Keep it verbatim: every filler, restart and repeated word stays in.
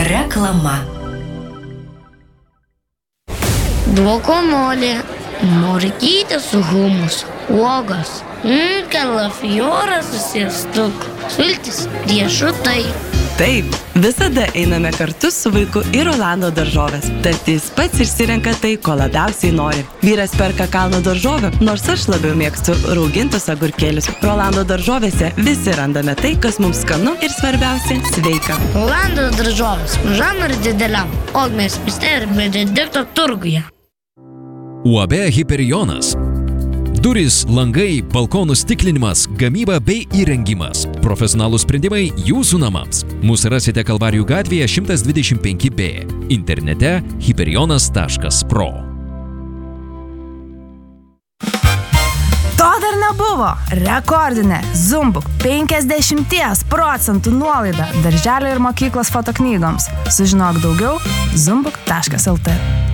Reklama. Guakamolė, morkytė su humusu, uogos, mm, kalafioras su sviestuku, sultis, riešutai. Taip, visada einame kartu su vaiku į Rolando daržoves. Tad jis pats išsirenka tai, ko labiausiai nori. Vyras perka kalno daržovę, nors aš labiau mėgstu raugintus agurkėlius. Rolando daržovėse visi randame tai, kas mums skanu ir svarbiausia – sveika. Rolando daržovės, mažam ir dideliam, Ogmės mieste ir Benedikto turguje. U A B Hiperionas. Durys, langai, balkonų stiklinimas, gamyba bei įrengimas. Profesionalūs sprendimai jūsų namams. Mūsų rasite Kalvarijų gatvėje šimtas dvidešimt penki B. Internete hiperionas taškas pro. To dar nebuvo. Rekordinė Zumbuk penkiasdešimt procentų nuolaida darželio ir mokyklos fotoknygoms. Sužinok daugiau zumbuk taškas el tė.